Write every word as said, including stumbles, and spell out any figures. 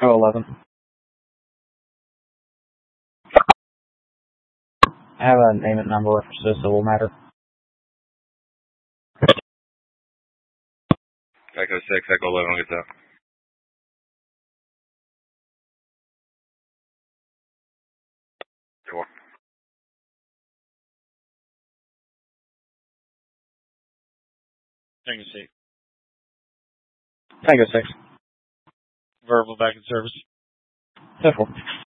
Echo eleven. I have a name and number references, so it will matter. Echo six, Echo eleven will get that. Sure. Tango six. Tango six. Verbal back in service. ten four.